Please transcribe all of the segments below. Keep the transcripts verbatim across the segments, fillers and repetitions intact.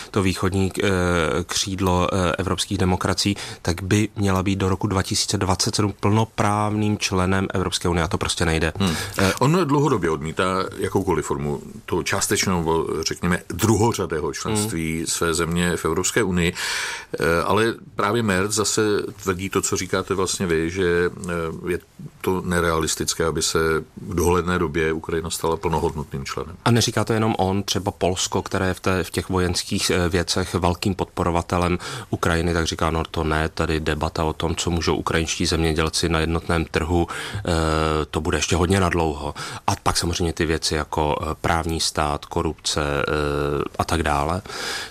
to východní křídlo evropských demokracií, tak by měla být do roku dva tisíce dvacet sedm plnoprávným členem Evropské unie a to prostě nejde. Hmm. On dlouhodobě odmítá jakoukoliv formu toho částečného, řekněme, druhořadého členství hmm. své země v Evropské unii, ale právě Merz zase tvrdí to, co říkáte vlastně vy, že je to nerealistické, aby se v dohledné době Ukrajina stala plnohodnotným členem. A neříká to jenom on, třeba Polsko, které je v, té, v těch vojenských věcech velkým podporovatelem Ukrajiny, tak říká, no to ne, tady debata o tom, co můžou ukrajinští zemědělci na jednotném trhu, to bude ještě hodně nadlouho. A pak samozřejmě ty věci jako právní stát, korupce a tak dále.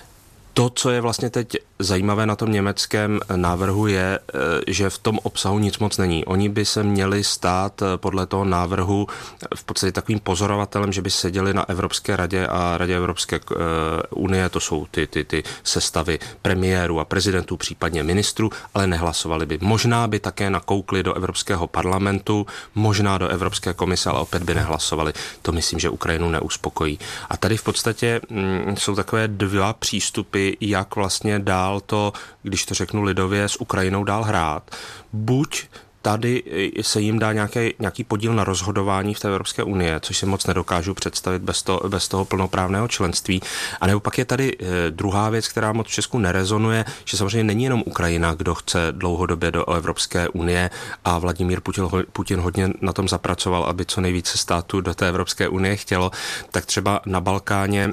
To, co je vlastně teď zajímavé na tom německém návrhu je, že v tom obsahu nic moc není. Oni by se měli stát podle toho návrhu v podstatě takovým pozorovatelem, že by seděli na Evropské radě a Radě Evropské unie, to jsou ty, ty, ty sestavy premiérů a prezidentů, případně ministrů, ale nehlasovali by. Možná by také nakoukli do Evropského parlamentu, možná do Evropské komise, ale opět by nehlasovali. To myslím, že Ukrajinu neuspokojí. A tady v podstatě mm, jsou takové dva přístupy, jak vlastně dál to, když to řeknu lidově, s Ukrajinou dál hrát. Buď tady se jim dá nějaký, nějaký podíl na rozhodování v té Evropské unie, což si moc nedokážu představit bez toho, bez toho plnoprávného členství. A nebo pak je tady druhá věc, která moc v Česku nerezonuje, že samozřejmě není jenom Ukrajina, kdo chce dlouhodobě do Evropské unie a Vladimír Putin, Putin hodně na tom zapracoval, aby co nejvíce států do té Evropské unie chtělo, tak třeba na Balkáně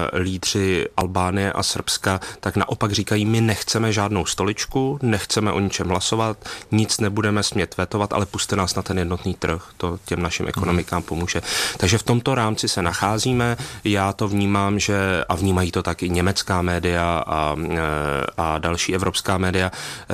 lídři Albánie a Srbska tak naopak říkají, my nechceme žádnou stoličku, nechceme o ničem hlasovat, nic nebudeme smět vetovat, ale puste nás na ten jednotný trh, to těm našim ekonomikám pomůže. Takže v tomto rámci se nacházíme, já to vnímám, že, a vnímají to tak i německá média a, a další evropská média,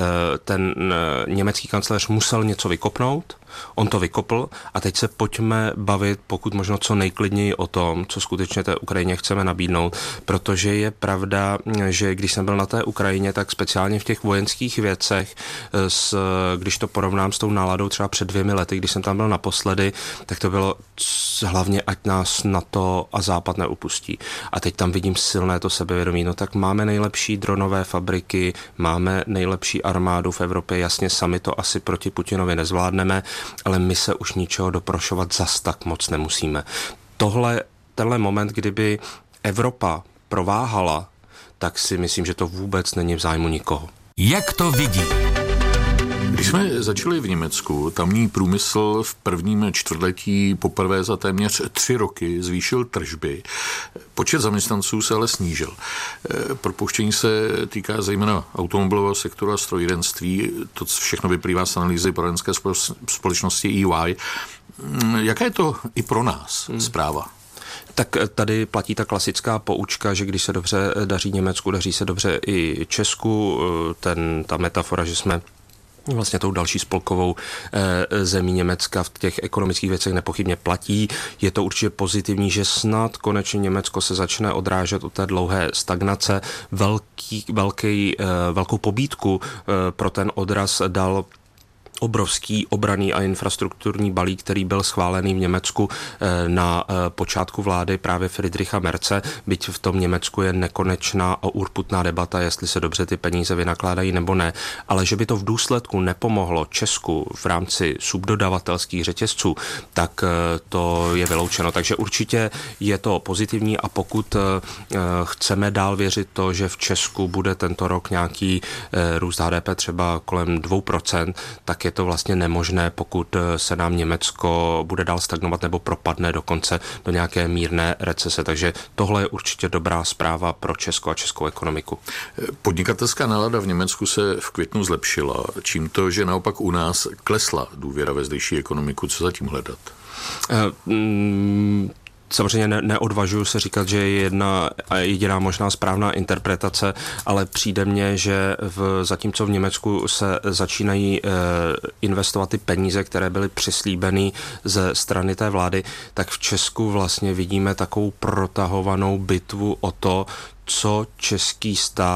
ten německý kancléř musel něco vykopnout, on to vykopl a teď se pojďme bavit pokud možno co nejklidněji o tom, co skutečně té Ukrajině chceme nabídnout, protože je pravda, že když jsem byl na té Ukrajině, tak speciálně v těch vojenských věcech, s, když to porovnám s tou náladou třeba před dvěmi lety, když jsem tam byl naposledy, tak to bylo hlavně, ať nás NATO a Západ neupustí. A teď tam vidím silné to sebevědomí. No tak máme nejlepší dronové fabriky, máme nejlepší armádu v Evropě, jasně sami to asi proti Putinovi nezvládneme, ale my se už ničeho doprošovat zas tak moc nemusíme. Tohle, tenhle moment, kdyby Evropa prováhala, tak si myslím, že to vůbec není v zájmu nikoho. Jak to vidí? Když jsme začali v Německu, tamní průmysl v prvním čtvrtletí poprvé za téměř tři roky zvýšil tržby. Počet zaměstnanců se ale snížil. Propouštění se týká zejména automobilového sektoru a strojírenství. To všechno vyplývá z analýzy poradenské společnosti E Y. Jaká je to i pro nás zpráva? Tak tady platí ta klasická poučka, že když se dobře daří Německu, daří se dobře i Česku. Ten, ta metafora, že jsme vlastně tou další spolkovou e, zemí Německa v těch ekonomických věcech nepochybně platí. Je to určitě pozitivní, že snad konečně Německo se začne odrážet od té dlouhé stagnace. Velký, velký, e, velkou pobídku e, pro ten odraz dal obrovský obranný a infrastrukturní balík, který byl schválený v Německu na počátku vlády právě Friedricha Merze, byť v tom Německu je nekonečná a urputná debata, jestli se dobře ty peníze vynakládají nebo ne, ale že by to v důsledku nepomohlo Česku v rámci subdodavatelských řetězců, tak to je vyloučeno. Takže určitě je to pozitivní a pokud chceme dál věřit to, že v Česku bude tento rok nějaký růst H D P třeba kolem dvě procenta, tak je to vlastně nemožné, pokud se nám Německo bude dál stagnovat nebo propadne dokonce do nějaké mírné recese. Takže tohle je určitě dobrá zpráva pro Česko a českou ekonomiku. Podnikatelská nálada v Německu se v květnu zlepšila, čím to, že naopak u nás klesla důvěra ve zdejší ekonomiku. Co zatím hledat? Uh, mm... Samozřejmě ne, neodvažuji se říkat, že je jedna a jediná možná správná interpretace, ale přijde mně, že v, zatímco v Německu se začínají e, investovat ty peníze, které byly přislíbeny ze strany té vlády, tak v Česku vlastně vidíme takovou protahovanou bitvu o to, co český stát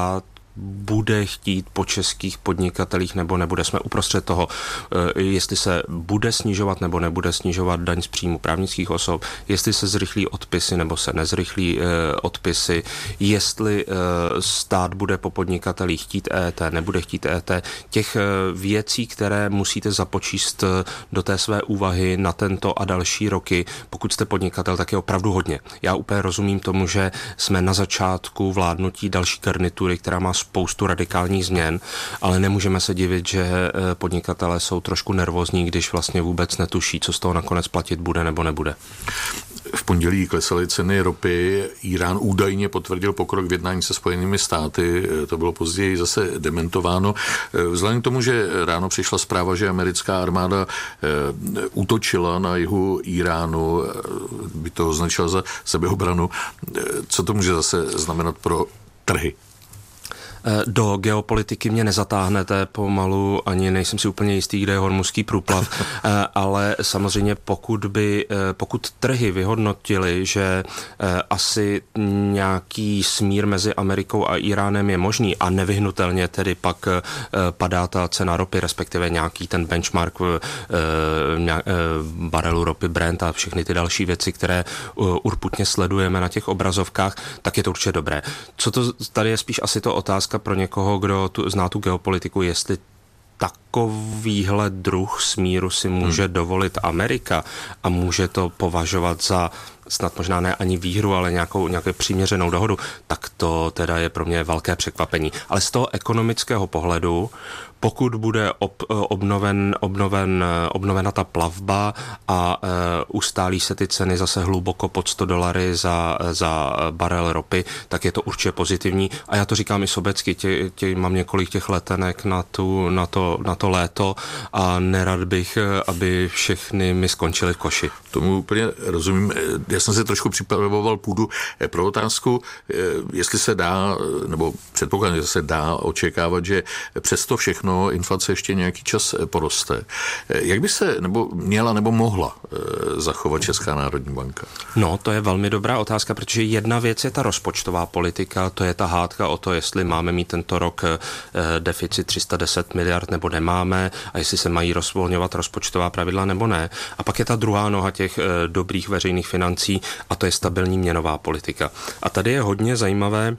bude chtít po českých podnikatelích nebo nebude. Jsme uprostřed toho, jestli se bude snižovat nebo nebude snižovat daň z příjmu právnických osob, jestli se zrychlí odpisy nebo se nezrychlí odpisy, jestli stát bude po podnikatelích chtít E E T, nebude chtít E E T. Těch věcí, které musíte započíst do té své úvahy na tento a další roky, pokud jste podnikatel, tak je opravdu hodně. Já úplně rozumím tomu, že jsme na začátku vládnutí další garnitury, která má spoustu radikálních změn, ale nemůžeme se divit, že podnikatelé jsou trošku nervózní, když vlastně vůbec netuší, co z toho nakonec platit bude nebo nebude. V pondělí klesaly ceny ropy, Irán údajně potvrdil pokrok v jednání se Spojenými státy, to bylo později zase dementováno. Vzhledem k tomu, že ráno přišla zpráva, že americká armáda útočila na jihu Iránu, by to označila za sebeobranu, co to může zase znamenat pro trhy? Do geopolitiky mě nezatáhnete pomalu, ani nejsem si úplně jistý, kde je Hormuzský průplav, ale samozřejmě pokud by, pokud trhy vyhodnotili, že asi nějaký smír mezi Amerikou a Iránem je možný a nevyhnutelně tedy pak padá ta cena ropy, respektive nějaký ten benchmark barelu ropy Brent a všechny ty další věci, které urputně sledujeme na těch obrazovkách, tak je to určitě dobré. Co to tady je spíš asi to otázka pro někoho, kdo tu, zná tu geopolitiku, jestli takovýhle druh smíru si může hmm. dovolit Amerika a může to považovat za snad možná ne ani výhru, ale nějakou, nějakou přiměřenou dohodu, tak to teda je pro mě velké překvapení. Ale z toho ekonomického pohledu, pokud bude ob, obnoven, obnoven, obnovena ta plavba a e, ustálí se ty ceny zase hluboko pod sto dolary za, za barel ropy, tak je to určitě pozitivní. A já to říkám i sobecky, tě, tě, mám několik těch letenek na, tu, na, to, na to léto a nerad bych, aby všechny mi skončily v koši. Tomu úplně rozumím. Já jsem si trošku připravoval půdu pro otázku, jestli se dá, nebo předpokládám, že se dá očekávat, že přesto všechno inflace ještě nějaký čas poroste. Jak by se nebo měla nebo mohla zachovat Česká národní banka? No, to je velmi dobrá otázka, protože jedna věc je ta rozpočtová politika, to je ta hádka o to, jestli máme mít tento rok deficit tři sta deset miliard nebo nemáme a jestli se mají rozvolňovat rozpočtová pravidla nebo ne. A pak je ta druhá noha těch dobrých veřejných financí a to je stabilní měnová politika. A tady je hodně zajímavé,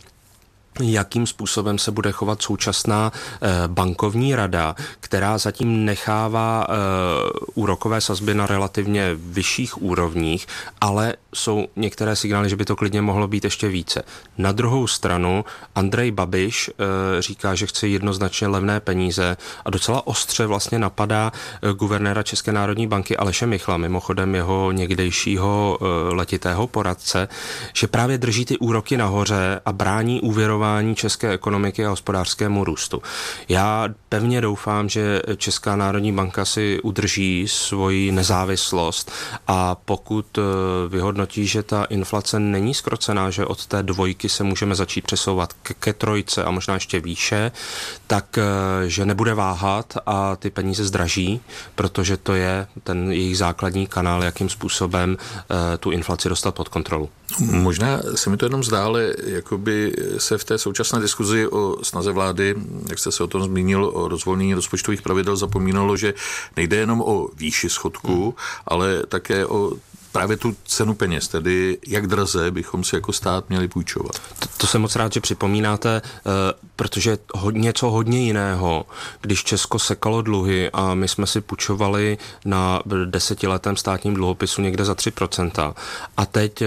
jakým způsobem se bude chovat současná eh, bankovní rada, která zatím nechává eh, úrokové sazby na relativně vyšších úrovních, ale jsou některé signály, že by to klidně mohlo být ještě více. Na druhou stranu Andrej Babiš eh, říká, že chce jednoznačně levné peníze a docela ostře vlastně napadá eh, guvernéra České národní banky Aleše Michla, mimochodem jeho někdejšího eh, letitého poradce, že právě drží ty úroky nahoře a brání úvěrování české ekonomiky a hospodářskému růstu. Já pevně doufám, že Česká národní banka si udrží svoji nezávislost a pokud vyhodnotí, že ta inflace není zkrocená, že od té dvojky se můžeme začít přesouvat ke, ke trojce a možná ještě výše, tak že nebude váhat a ty peníze zdraží, protože to je ten jejich základní kanál, jakým způsobem tu inflaci dostat pod kontrolu. Možná se mi to jenom zdále, jakoby se v té současné diskuzi o snaze vlády, jak jste se o tom zmínil, o rozvolnění rozpočtových pravidel, zapomínalo, že nejde jenom o výši schodku, hmm. ale také o právě tu cenu peněz, tedy jak draze bychom si jako stát měli půjčovat. To, to jsem moc rád, že připomínáte, protože něco hodně jiného, když Česko sekalo dluhy a my jsme si půjčovali na desetiletém státním dluhopisu někde za tři procenta a teď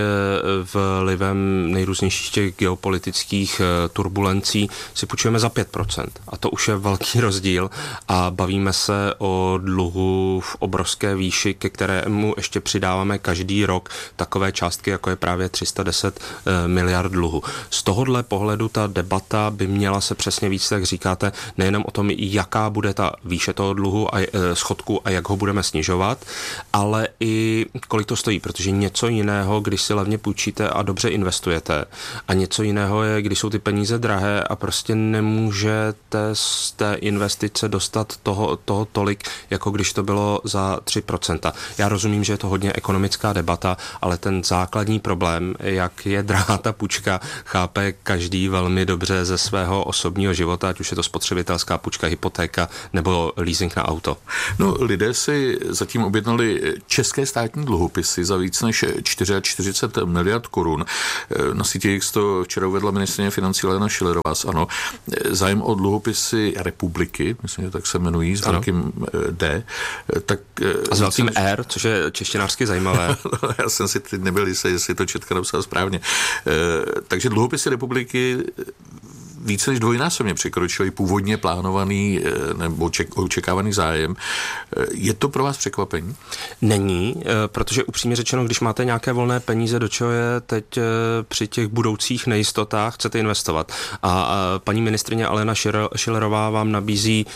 vlivem nejrůznějších těch geopolitických turbulencí si půjčujeme za pět procent a to už je velký rozdíl a bavíme se o dluhu v obrovské výši, ke kterému ještě přidáváme každý každý rok takové částky, jako je právě tři sta deset miliard dluhu. Z tohohle pohledu ta debata by měla se přesně víc, jak říkáte, nejenom o tom, jaká bude ta výše toho dluhu a schodku a jak ho budeme snižovat, ale i kolik to stojí, protože něco jiného, když si levně půjčíte a dobře investujete a něco jiného je, když jsou ty peníze drahé a prostě nemůžete z té investice dostat toho, toho tolik, jako když to bylo za tři procenta. Já rozumím, že je to hodně ekonomická debata, ale ten základní problém, jak je drahá ta půjčka, chápe každý velmi dobře ze svého osobního života, ať už je to spotřebitelská půjčka, hypotéka nebo leasing na auto. No, lidé si zatím objednali české státní dluhopisy za víc než čtyřicet čtyři miliard korun. Na síti X to včera uvedla ministryně financí Alena Schillerová. Ano, zájem o dluhopisy republiky, myslím, že tak se jmenují, s velkým D. Tak, a s velkým R, což je češtinářsky zajímavé. Já jsem si teď nebyl jistý, jestli to Četka napsal správně. Takže dluhopisy republiky více než dvojnásobně překročili původně plánovaný nebo očekávaný zájem. Je to pro vás překvapení? Není, protože upřímně řečeno, když máte nějaké volné peníze, do čeho je teď při těch budoucích nejistotách chcete investovat. A paní ministryně Alena Schillerová vám nabízí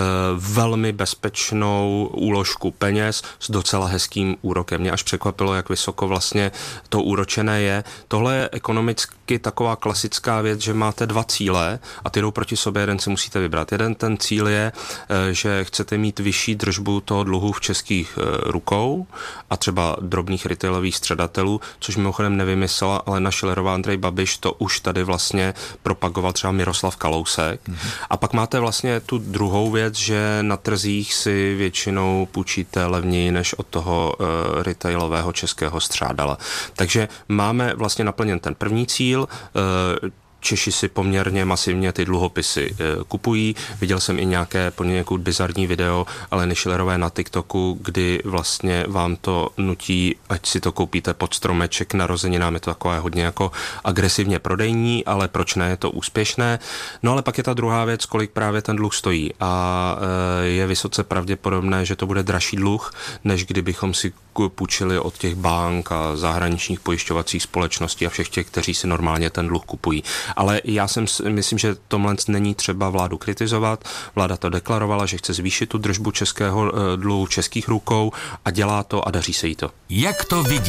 velmi bezpečnou úložku peněz s docela hezkým úrokem. Mě až překvapilo, jak vysoko vlastně to úročené je. Tohle je ekonomicky taková klasická věc, že máte dva cíle a ty jdou proti sobě, jeden si musíte vybrat. Jeden ten cíl je, že chcete mít vyšší držbu toho dluhu v českých rukou a třeba drobných retailových středatelů, což mimochodem nevymyslela Alena Schillerová, Andrej Babiš, to už tady vlastně propagoval třeba Miroslav Kalousek. Mm-hmm. A pak máte vlastně tu druhou věc, že na trzích si většinou půjčíte levněji než od toho uh, retailového českého střádala. Takže máme vlastně naplněn ten první cíl, uh, Češi si poměrně masivně ty dluhopisy e, kupují. Viděl jsem i nějaké poněkud bizarní video Aleny Schillerové na TikToku, kdy vlastně vám to nutí, ať si to koupíte pod stromeček narozeninám, je to takové hodně jako agresivně prodejní, ale proč ne, je to úspěšné. No ale pak je ta druhá věc, kolik právě ten dluh stojí a e, je vysoce pravděpodobné, že to bude dražší dluh, než kdybychom si půjčili od těch bank a zahraničních pojišťovacích společností a všech těch, kteří si normálně ten dluh kupují. Ale já jsem, myslím, že tomhle není třeba vládu kritizovat. Vláda to deklarovala, že chce zvýšit tu držbu českého dluhu českých rukou a dělá to a daří se jí to. Jak to vidí?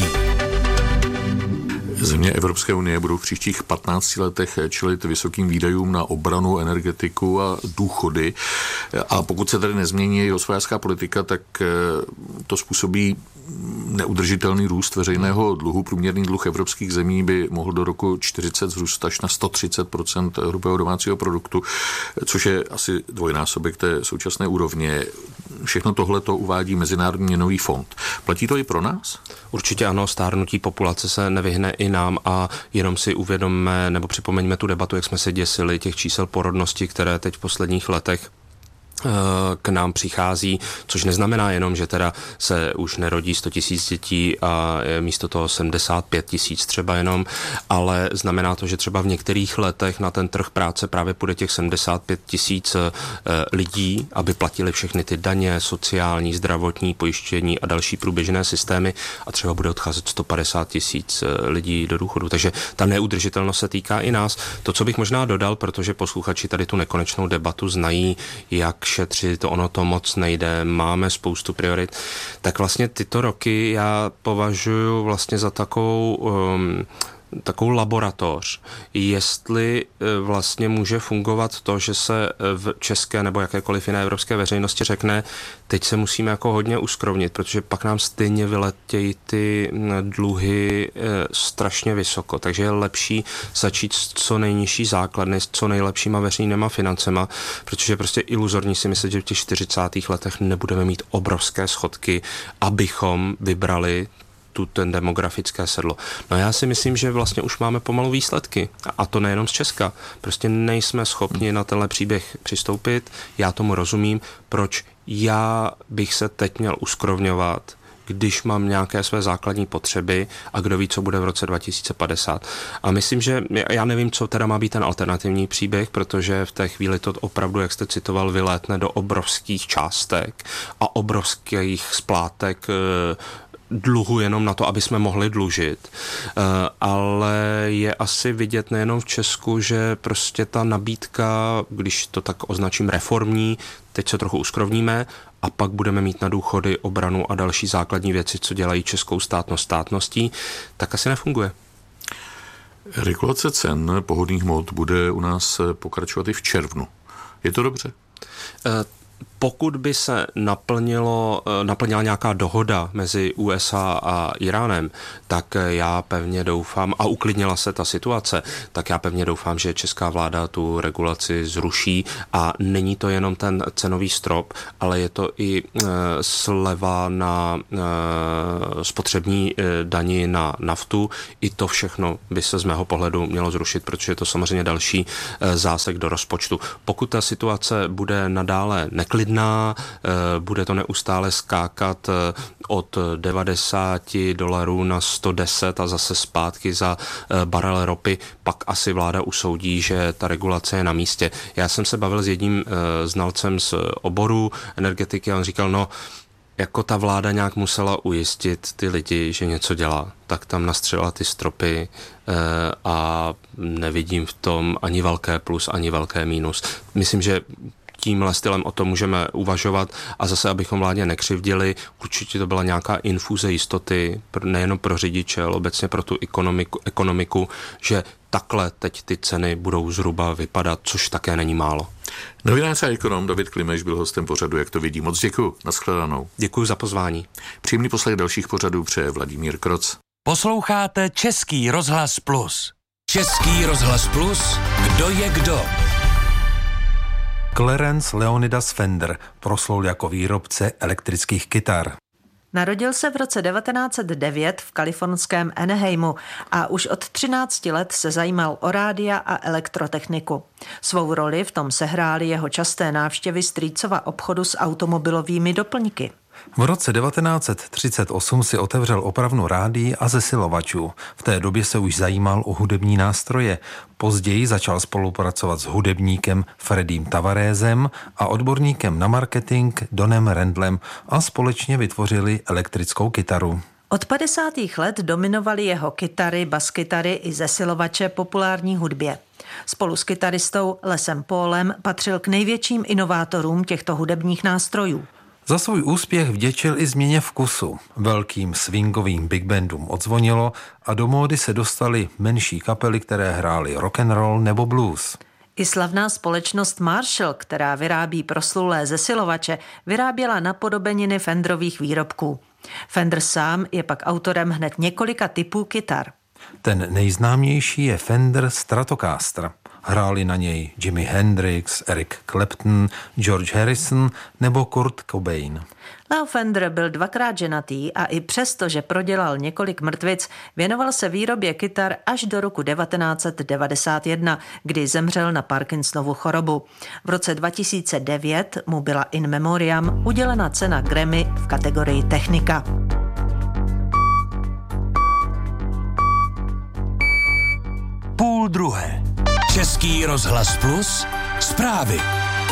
Země Evropské unie budou v příštích patnácti letech čelit vysokým výdajům na obranu, energetiku a důchody. A pokud se tady nezmění její hospodářská politika, tak to způsobí neudržitelný růst veřejného dluhu. Průměrný dluh evropských zemí by mohl do roku čtyřicet vzrůst až na sto třicet procent hrubého domácího produktu, což je asi dvojnásobek té současné úrovně. Všechno tohle to uvádí Mezinárodní měnový fond. Platí to i pro nás? Určitě ano, stárnutí populace se nevyhne i nám a jenom si uvědomme nebo připomeňme tu debatu, jak jsme se děsili těch čísel porodnosti, které teď v posledních letech k nám přichází, což neznamená jenom, že teda se už nerodí sto tisíc dětí a místo toho sedmdesát pět tisíc třeba jenom, ale znamená to, že třeba v některých letech na ten trh práce právě půjde těch sedmdesát pět tisíc lidí, aby platili všechny ty daně, sociální, zdravotní, pojištění a další průběžné systémy a třeba bude odcházet sto padesát tisíc lidí do důchodu. Takže ta neudržitelnost se týká i nás. To, co bych možná dodal, protože posluchači tady tu nekonečnou debatu znají, jak šetřit, ono to moc nejde, máme spoustu priorit, tak vlastně tyto roky já považuji vlastně za takovou um, takovou laboratoř, jestli vlastně může fungovat to, že se v české nebo jakékoliv jiné evropské veřejnosti řekne, teď se musíme jako hodně uskrovnit, protože pak nám stejně vyletějí ty dluhy strašně vysoko, takže je lepší začít s co nejnižší základny, s co nejlepšíma veřejnýma financema, protože je prostě iluzorní si myslet, že v těch čtyřicátých letech nebudeme mít obrovské schodky, abychom vybrali ten demografické sedlo. No já si myslím, že vlastně už máme pomalu výsledky. A to nejenom z Česka. Prostě nejsme schopni na tenhle příběh přistoupit. Já tomu rozumím, proč já bych se teď měl uskrovňovat, když mám nějaké své základní potřeby a kdo ví, co bude v roce dva tisíce padesát. A myslím, že já nevím, co teda má být ten alternativní příběh, protože v té chvíli to opravdu, jak jste citoval, vylétne do obrovských částek a obrovských splátek dluhu jenom na to, aby jsme mohli dlužit. Ale je asi vidět nejenom v Česku, že prostě ta nabídka, když to tak označím reformní, teď se trochu uskrovníme a pak budeme mít na důchody, obranu a další základní věci, co dělají českou státnost státností, tak asi nefunguje. Regulace cen pohodných hmot bude u nás pokračovat i v červnu. Je to dobře? Pokud by se naplnilo, naplnila nějaká dohoda mezi U S A a Iránem, tak já pevně doufám, a uklidnila se ta situace, tak já pevně doufám, že česká vláda tu regulaci zruší a není to jenom ten cenový strop, ale je to i sleva na spotřební dani na naftu. I to všechno by se z mého pohledu mělo zrušit, protože je to samozřejmě další zásek do rozpočtu. Pokud ta situace bude nadále neklidná, bude to neustále skákat od devadesát dolarů na sto deset a zase zpátky za barel ropy, pak asi vláda usoudí, že ta regulace je na místě. Já jsem se bavil s jedním znalcem z oboru energetiky a on říkal, no, jako ta vláda nějak musela ujistit ty lidi, že něco dělá, tak tam nastřelila ty stropy a nevidím v tom ani velké plus, ani velké mínus. Myslím, že tímhle stylem o tom můžeme uvažovat a zase, abychom vládě nekřivdili, určitě to byla nějaká infuze jistoty, nejenom pro řidiče, ale obecně pro tu ekonomiku, ekonomiku, že takhle teď ty ceny budou zhruba vypadat, což také není málo. Novinář a ekonom David Klimeš byl hostem pořadu, jak to vidí. Moc děkuju. Nashledanou. Děkuju za pozvání. Příjemný poslech dalších pořadů přeje Vladimír Kroc. Posloucháte Český rozhlas Plus. Český rozhlas Plus, kdo je kdo? Clarence Leonidas Fender proslul jako výrobce elektrických kytar. Narodil se v roce devatenáct set devět v kalifornském Anaheimu a už od třinácti let se zajímal o rádia a elektrotechniku. Svou roli v tom sehrály jeho časté návštěvy strýcova obchodu s automobilovými doplňky. V roce devatenáct set třicet osm si otevřel opravnu rádií a zesilovačů. V té době se už zajímal o hudební nástroje. Později začal spolupracovat s hudebníkem Freddiem Tavaresem a odborníkem na marketing Donem Randlem a společně vytvořili elektrickou kytaru. Od padesátých let dominovaly jeho kytary, baskytary i zesilovače populární hudbě. Spolu s kytaristou Lesem Paulem patřil k největším inovátorům těchto hudebních nástrojů. Za svůj úspěch vděčil i změně vkusu. Velkým swingovým big bandům odzvonilo a do módy se dostaly menší kapely, které hrály rock and roll nebo blues. I slavná společnost Marshall, která vyrábí proslulé zesilovače, vyráběla napodobeniny Fenderových výrobků. Fender sám je pak autorem hned několika typů kytar. Ten nejznámější je Fender Stratocaster. Hráli na něj Jimi Hendrix, Eric Clapton, George Harrison nebo Kurt Cobain. Leo Fender byl dvakrát ženatý a i přesto, že prodělal několik mrtvic, věnoval se výrobě kytar až do roku devatenáct set devadesát jedna, kdy zemřel na Parkinsonovu chorobu. V roce dva tisíce devět mu byla in memoriam udělena cena Grammy v kategorii technika. Půl druhé. Český rozhlas Plus, zprávy.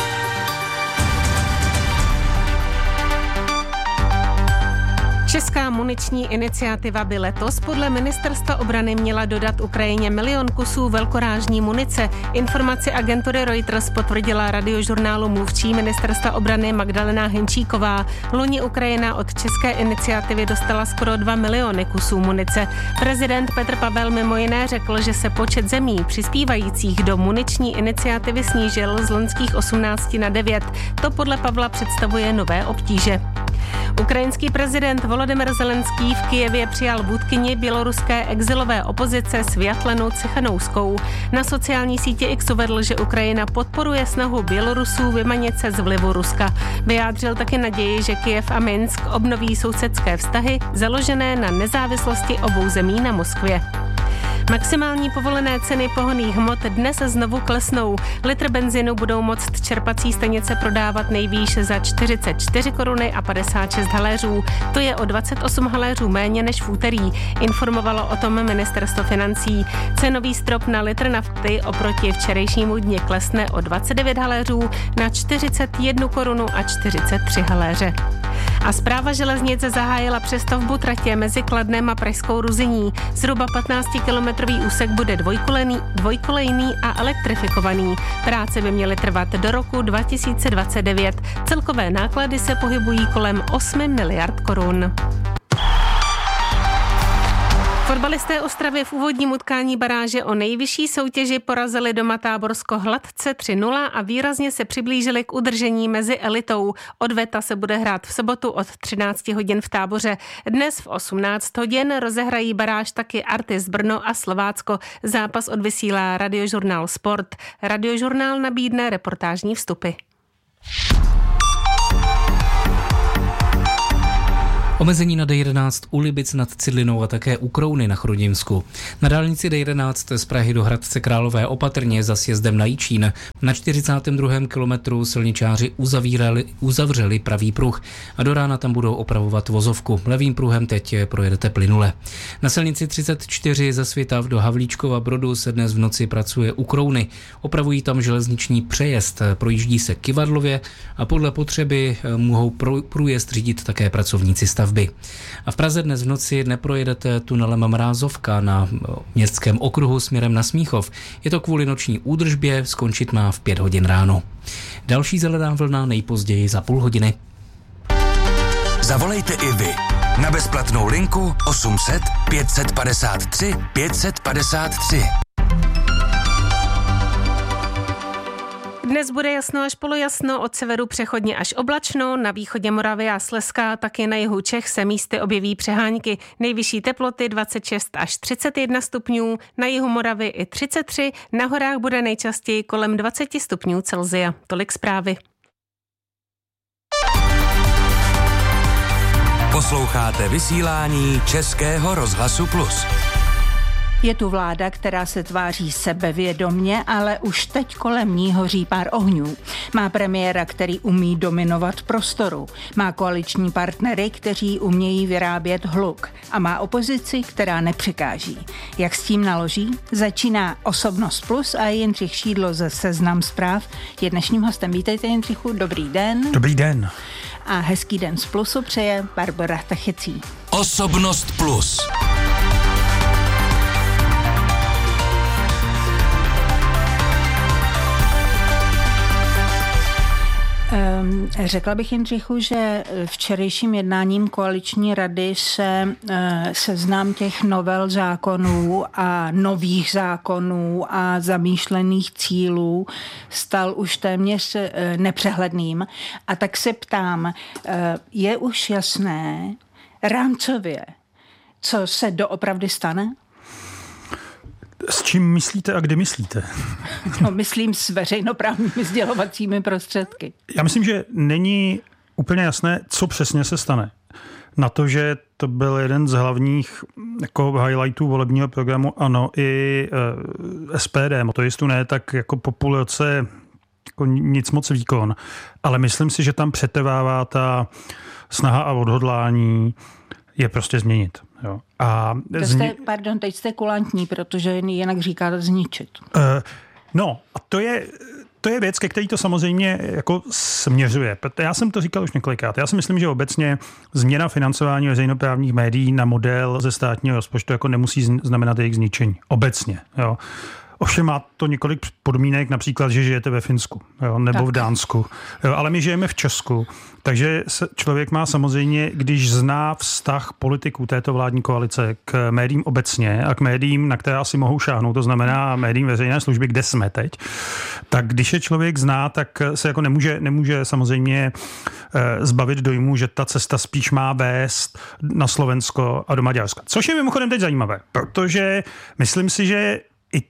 Česká muniční iniciativa by letos podle ministerstva obrany měla dodat Ukrajině milion kusů velkorážní munice. Informaci agentury Reuters potvrdila radiožurnálu mluvčí ministerstva obrany Magdalena Henčíková. Loni Ukrajina od české iniciativy dostala skoro dva miliony kusů munice. Prezident Petr Pavel mimo jiné řekl, že se počet zemí přispívajících do muniční iniciativy snížil z loňských osmnácti na devět. To podle Pavla představuje nové obtíže. Ukrajinský prezident Volodymyr Zelenský v Kyjevě přijal vůdkyni běloruské exilové opozice Sviatlanu Cichanouskou. Na sociální sítě X uvedl, že Ukrajina podporuje snahu Bělorusů vymanit se z vlivu Ruska. Vyjádřil taky naději, že Kyjev a Minsk obnoví sousedské vztahy založené na nezávislosti obou zemí na Moskvě. Maximální povolené ceny pohonných hmot dnes znovu klesnou. Litr benzinu budou moct čerpací stanice prodávat nejvýš za čtyřicet čtyři koruny a padesát šest haléřů. To je o dvacet osm haléřů méně než v úterý, informovalo o tom ministerstvo financí. Cenový strop na litr nafty oproti včerejšímu dni klesne o dvacet devět haléřů na čtyřicet jedna korunu a čtyřicet tři haléře. A Správa železnic zahájila přestavbu tratě mezi Kladnem a Pražskou Ruzyní. Zhruba patnáctikilometrový úsek bude dvojkolejný, dvojkolejný a elektrifikovaný. Práce by měly trvat do roku dva tisíce dvacet devět. Celkové náklady se pohybují kolem osm miliard korun. Fotbalisté Ostravy v úvodním utkání baráže o nejvyšší soutěži porazili doma Táborsko hladce tři nula a výrazně se přiblížili k udržení mezi elitou. Odveta se bude hrát v sobotu od třináct hodin v Táboře. Dnes v osmnáct hodin rozehrají baráž taky Artis Brno a Slovácko. Zápas odvysílá Radiožurnál Sport. Radiožurnál nabídne reportážní vstupy. Omezení na D jedenáct u Libic nad Cidlinou a také u Krouny na Chrudimsku. Na dálnici D jedenáct z Prahy do Hradce Králové opatrně za sjezdem na Jičín. Na čtyřicátém druhém kilometru silničáři uzavírali, uzavřeli pravý pruh a do rána tam budou opravovat vozovku. Levým pruhem teď projedete plynule. Na silnici třicet čtyři ze Svitav do Havlíčkova Brodu se dnes v noci pracuje u Krouny. Opravují tam železniční přejezd, projíždí se kyvadlově a podle potřeby mohou průjezd řídit také pracovníci stavby. A v Praze dnes v noci neprojedete tunelem Mrázovka na městském okruhu směrem na Smíchov. Je to kvůli noční údržbě, skončit má v pět hodin ráno. Další zelená vlna nejpozději za půl hodiny. Zavolejte i vy na bezplatnou linku osm set pět set padesát tři pět set padesát tři. Dnes bude jasno až polojasno, od severu přechodně až oblačno, na východě Moravy a Slezska, taky na jihu Čech se místy objeví přehánky. Nejvyšší teploty dvacet šest až třicet jedna stupňů, na jihu Moravy i třicet tři, na horách bude nejčastěji kolem dvacet stupňů Celsia. Tolik zprávy. Posloucháte vysílání Českého rozhlasu Plus. Je tu vláda, která se tváří sebevědomně, ale už teď kolem ní hoří pár ohňů. Má premiéra, který umí dominovat prostoru. Má koaliční partnery, kteří umějí vyrábět hluk. A má opozici, která nepřekáží. Jak s tím naloží? Začíná Osobnost Plus a Jindřich Šídlo ze Seznam Zpráv je dnešním hostem. Vítejte, Jindřichu, dobrý den. Dobrý den. A hezký den z Plusu přeje Barbora Tachecí. Osobnost Plus. Řekla bych, Jindřichu, že včerejším jednáním koaliční rady se seznam těch novel zákonů a nových zákonů a zamýšlených cílů stal už téměř nepřehledným. A tak se ptám, je už jasné rámcově, co se doopravdy stane? S čím myslíte a kdy myslíte? No, myslím s veřejnoprávními sdělovacími prostředky. Já myslím, že není úplně jasné, co přesně se stane. Na to, že to byl jeden z hlavních jako highlightů volebního programu ANO i e, S P D, motoristů ne, tak jako populace jako nic moc výkon. Ale myslím si, že tam přetrvává ta snaha a odhodlání je prostě změnit. Jo. A to jste, pardon, teď jste kulantní, protože jinak říkáte zničit. Uh, no, a to je, to je věc, ke který to samozřejmě jako směřuje. Já jsem to říkal už několikrát. Já si myslím, že obecně změna financování veřejnoprávních médií na model ze státního rozpočtu jako nemusí znamenat jejich zničení. Obecně, jo. Ovšem má to několik podmínek, například, že žijete ve Finsku, jo, nebo tak v Dánsku. Jo, ale my žijeme v Česku, takže se člověk má samozřejmě, když zná vztah politiků této vládní koalice k médiím obecně a k médiím, na které asi mohou šáhnout, to znamená médiím veřejné služby, kde jsme teď, tak když je člověk zná, tak se jako nemůže, nemůže samozřejmě eh, zbavit dojmu, že ta cesta spíš má vést na Slovensko a do Maďarska. Což je mimochodem teď zajímavé, protože myslím si, že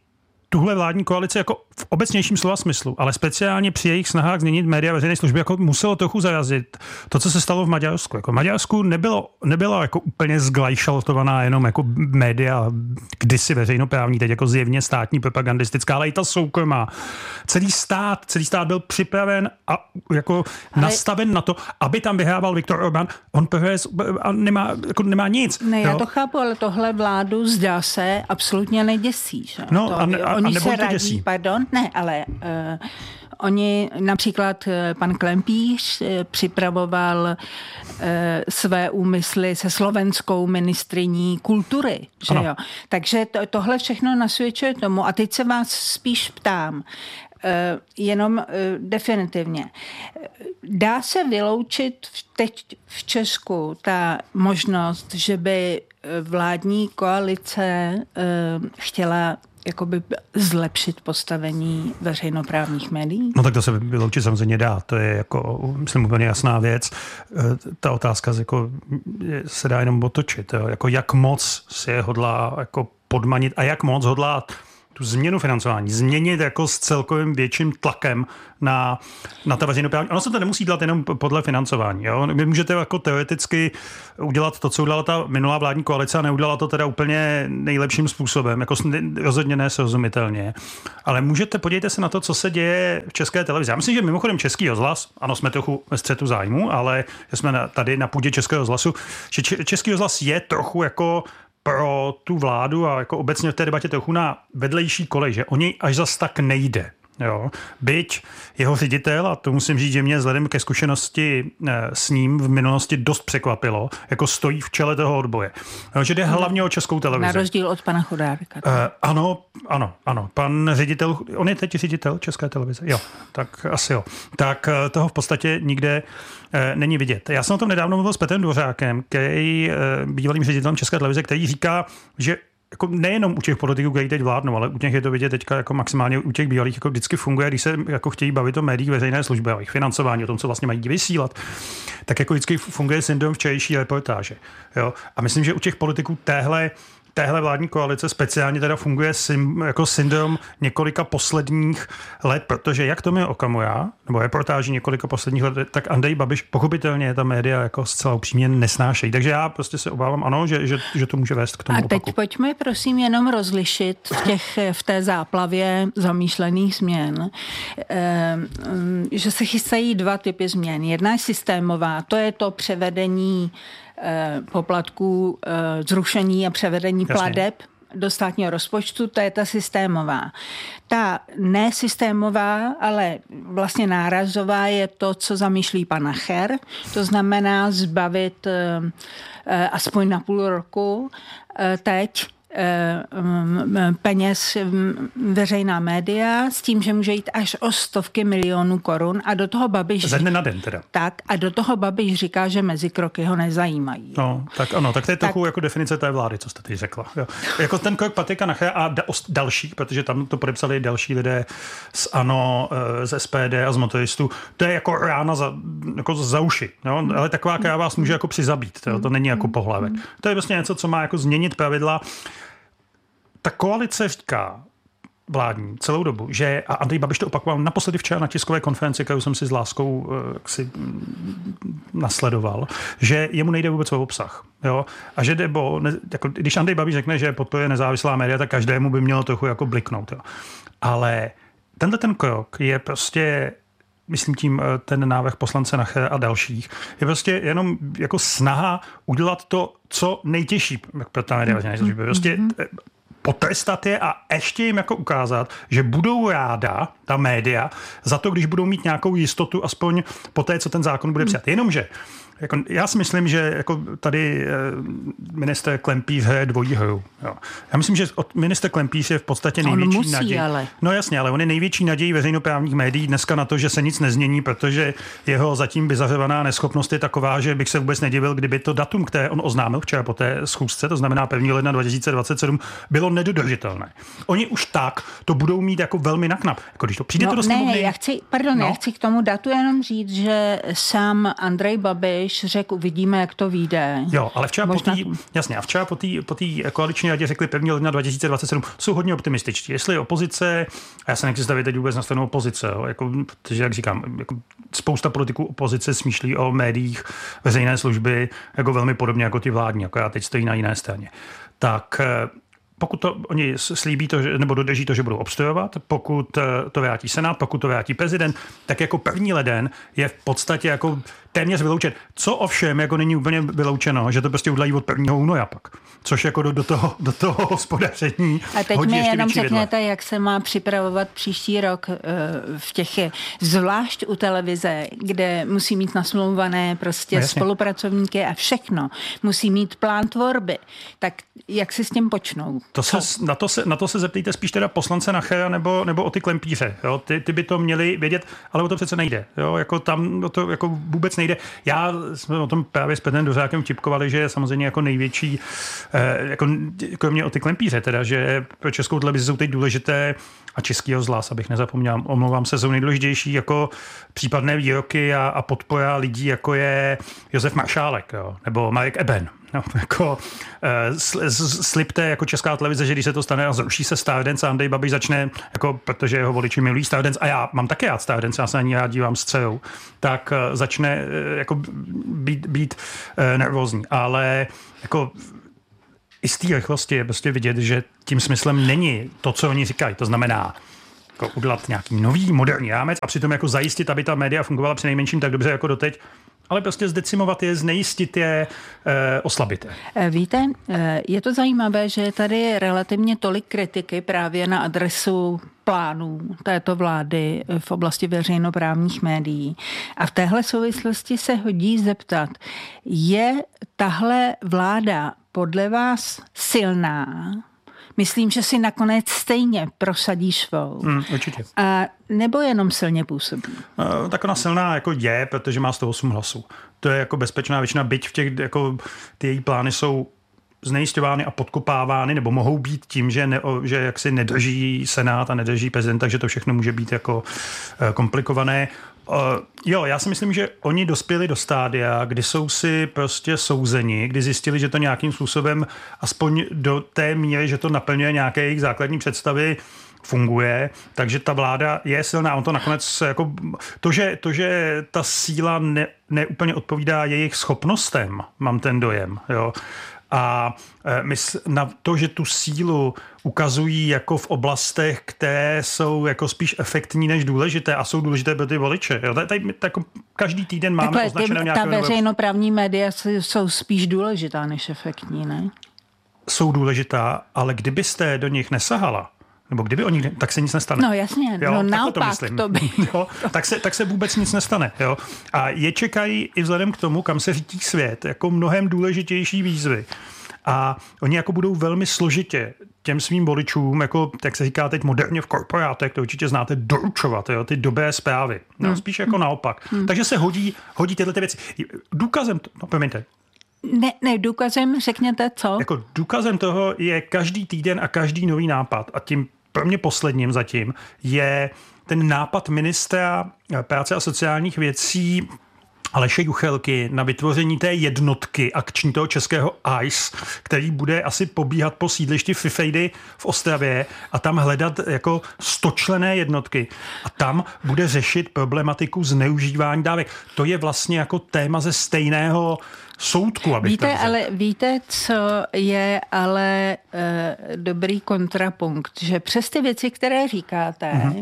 tuhle vládní koalice jako v obecnějším slova smyslu, ale speciálně při jejich snahách změnit média veřejné služby jako muselo trochu zarazit to, co se stalo v Maďarsku. Jako v Maďarsku nebylo, nebylo jako úplně zglajšaltovaná jenom jako média kdysi veřejnoprávní, teď jako zjevně státní propagandistická, ale i ta soukromá. Celý stát, celý stát byl připraven a jako ale nastaven na to, aby tam vyhrával Viktor Orbán. On a nemá, jako nemá nic. Ne, já jo? to chápu, ale tohle vládu zdá se absolutně neděsí. Že? No, to, a, ne, a, oni a nebo se to děsí. Radí, pardon, ne, ale uh, oni, například uh, pan Klempíř uh, připravoval uh, své úmysly se slovenskou ministryní kultury, že jo? Takže to, tohle všechno nasvědčuje tomu. A teď se vás spíš ptám, Uh, jenom uh, definitivně. Dá se vyloučit teď v Česku ta možnost, že by vládní koalice chtěla jakoby zlepšit postavení veřejnoprávních médií? No tak to se vyloučit samozřejmě dá, to je jako, myslím, úplně jasná věc. Ta otázka jako, se dá jenom otočit, jo? Jako jak moc si je hodlá jako podmanit a jak moc hodlá tu změnu financování změnit jako s celkovým větším tlakem na, na ta veřejnoprávní. Ono se to nemusí dělat jenom podle financování. Jo? Vy můžete jako teoreticky udělat to, co udělala ta minulá vládní koalice a neudělala to teda úplně nejlepším způsobem, jako rozhodně ne srozumitelně. Ale můžete, podívejte se na to, co se děje v České televizi. Já myslím, že mimochodem Český rozhlas, ano, jsme trochu ve střetu zájmu, ale jsme tady na půdě Českého rozhlasu, že Český rozhlas je trochu jako pro tu vládu a jako obecně v té debatě trochu na vedlejší kolej, že o něj až zas tak nejde. Jo. Byť jeho ředitel, a to musím říct, že mě vzhledem ke zkušenosti s ním v minulosti dost překvapilo, jako stojí v čele toho odboje. Jo, že jde hlavně o Českou televizi. Na rozdíl od pana Chodárka. Uh, ano, ano, ano. Pan ředitel, on je teď ředitel České televize? Jo, tak asi jo. Tak uh, toho v podstatě nikde uh, není vidět. Já jsem o tom nedávno mluvil s Petrem Dvořákem, který uh, bývalým ředitelem České televize, který říká, že jako nejenom u těch politiků, kteří teď vládnou, ale u těch je to vidět teďka jako maximálně u těch bývalých jako vždycky funguje, když se jako chtějí bavit o médiích veřejné služby, o jejich financování, o tom, co vlastně mají vysílat, tak jako vždycky funguje syndrom včerejší reportáže. Jo? A myslím, že u těch politiků téhle téhle vládní koalice speciálně teda funguje sim, jako syndrom několika posledních let, protože jak Tomio Okamura, nebo reportáži několika posledních let, tak Andrej Babiš pochopitelně ta média jako zcela upřímně nesnášejí. Takže já prostě se obávám, ano, že, že, že to může vést k tomu A teď opaku. Pojďme prosím jenom rozlišit v, těch, v té záplavě zamýšlených změn, eh, že se chystají dva typy změn. Jedna je systémová, to je to převedení poplatků, zrušení a převedení pladeb do státního rozpočtu, to je ta systémová. Ta nesystémová, ale vlastně nárazová je to, co zamýšlí pan Nacher, to znamená zbavit aspoň na půl roku teď peněz veřejná média s tím, že může jít až o stovky milionů korun a do toho Babiš... Ze dne na den teda. Tak a do toho Babiš říká, že mezikroky ho nezajímají. No, tak ano, tak to je trochu jako definice té vlády, co jste teď řekla. Jo. Jako ten krok Patrika Nachera a da, dalších, protože tam to podepsali další lidé z ANO, z S P D a z motoristů, to je jako rána za, jako za uši. Jo? Ale taková, která vás může jako přizabít. To, to není jako pohlavek. To je vlastně něco, co má jako změnit pravidla. Ta koalice říká vládní celou dobu, že, a Andrej Babiš to opakoval naposledy včera na tiskové konferenci, kterou jsem si s láskou si nasledoval, že jemu nejde vůbec o obsah. Jo? A že nebo, jako, když Andrej Babiš řekne, že podporuje nezávislá média, tak každému by mělo trochu jako bliknout. Jo? Ale tenhle ten krok je prostě, myslím tím ten návrh poslance Nachera a dalších, je prostě jenom jako snaha udělat to, co nejtěžší pro ta média. Mm-hmm. Prostě potrestat je a ještě jim jako ukázat, že budou ráda, ta média, za to, když budou mít nějakou jistotu, aspoň po té, co ten zákon bude přijat. Jenomže jako, já si myslím, že jako tady minister Klempíř hraje dvojí hru. Jo. Já myslím, že minister Klempíř je v podstatě největší musí, naděj. Ale. No jasně, ale on je největší naděj veřejnoprávních médií dneska na to, že se nic nezmění, protože jeho zatím vyzařovaná neschopnost je taková, že bych se vůbec nedivil, kdyby to datum, které on oznámil včera po té schůzce, to znamená prvního ledna dva tisíce dvacet sedm, bylo nedodržitelné. Oni už tak to budou mít jako velmi naknap. Jako když to přijde no, to do sněmovny. Ne, já chci, pardon, no. já chci k tomu datu jenom říct, že sám Andrej Babiš řekl, uvidíme, jak to vyjde. Jo, ale včera Možná... po té, jasně, a včera po té po koaliční radě řekli prvního ledna dva tisíce dvacet sedm, jsou hodně optimističtí. Jestli opozice, a já se nechci stavit teď vůbec na stranu opozice, jo, jako, protože, jak říkám, jako spousta politiků opozice smýšlí o médiích veřejné služby jako velmi podobně jako ty vládní, jako já teď stojí na jiné straně. Tak pokud to oni slíbí to, nebo dodrží to, že budou obstojovat, pokud to vrátí Senát, pokud to vrátí prezident, tak jako první leden je v podstatě jako téměř vyloučen. Co ovšem jako není úplně vyloučeno, že to prostě udělají od prvního února pak. Což jako do, do toho, do toho hospodaření. A teď mi jenom řekněte, jak se má připravovat příští rok v těch, zvlášť u televize, kde musí mít nasmlouvané prostě no, spolupracovníky a všechno. Musí mít plán tvorby. Tak jak si s tím počnou? To se, na, to se, na to se zeptejte spíš teda poslance Nachera nebo, nebo o ty klempíře. Jo? Ty, ty by to měli vědět, ale o to přece nejde. Jo? Jako tam o to jako vůbec nejde. Já jsme o tom právě s Petrem Dvořákem vtipkovali, že je samozřejmě jako největší, eh, jako, kromě o ty klempíře, teda, že pro Českou televizi jsou teď důležité a Český rozhlas, abych nezapomněl, omlouvám se, jsou nejdůležitější jako případné výroky a, a podpora lidí, jako je Josef Maršálek, jo? Nebo Marek Eben. No, jako, uh, slibte jako Česká televize, že když se to stane a zruší se Stardance a Andrej Babiš začne, jako, protože jeho voliči milují Stardance a já mám také rád Stardance, já se na ní rád dívám s dcerou, tak uh, začne uh, jako být, být uh, nervózní. Ale jako i z té rychlosti je prostě vidět, že tím smyslem není to, co oni říkají. To znamená jako udělat nějaký nový moderní rámec a přitom jako zajistit, aby ta média fungovala přinejmenším tak dobře jako doteď, ale prostě zdecimovat je, znejistit je, e, oslabit je. Víte, je to zajímavé, že je tady relativně tolik kritiky právě na adresu plánů této vlády v oblasti veřejnoprávních médií. A v téhle souvislosti se hodí zeptat, je tahle vláda podle vás silná? Myslím, že si nakonec stejně prosadí svou. Hmm, určitě. A nebo jenom silně působí? No, tak ona silná jako je, protože má sto osm hlasů. To je jako bezpečná většina, byť v těch, jako ty její plány jsou znejisťovány a podkopávány, nebo mohou být tím, že, ne, že jaksi nedrží Senát a nedrží prezident, takže to všechno může být jako komplikované. Uh, jo, já si myslím, že oni dospěli do stádia, kdy jsou si prostě souzeni, kdy zjistili, že to nějakým způsobem aspoň do té míry, že to naplňuje nějaké jejich základní představy, funguje, takže ta vláda je silná. On to nakonec jako to, že, to, že ta síla ne, neúplně odpovídá jejich schopnostem, mám ten dojem, jo. A mysl, na to, že tu sílu ukazují jako v oblastech, které jsou jako spíš efektní než důležité a jsou důležité pro ty voliče. Jo? Tady, tady, tak každý týden máme takhle, označené nějaké... Ta veřejnoprávní média jsou spíš důležitá než efektní, ne? Jsou důležitá, ale kdybyste do nich nesahala, nebo kdyby oni, tak se nic nestane. No jasně, jo, no naopak to, to by. Jo, tak, se, tak se vůbec nic nestane. Jo. A je čekají i vzhledem k tomu, kam se řítí svět, jako mnohem důležitější výzvy. A oni jako budou velmi složitě těm svým voličům, jako, jak se říká teď moderně v korporátech, to určitě znáte, doručovat, jo, ty dobré zprávy. No, hmm. Spíš jako naopak. Hmm. Takže se hodí, hodí tyhle ty věci. Důkazem, no promiňte, Ne, ne, důkazem řekněte co? Jako důkazem toho je každý týden a každý nový nápad. A tím pro mě posledním zatím je ten nápad ministra práce a sociálních věcí Aleše Juchelky na vytvoření té jednotky akční toho českého I C E, který bude asi pobíhat po sídlišti Fifejdy v Ostravě a tam hledat jako stočlenné jednotky. A tam bude řešit problematiku zneužívání dávek. To je vlastně jako téma ze stejného soudku, abych víte, ale víte, co je ale e, dobrý kontrapunkt, že přes ty věci, které říkáte, mm-hmm.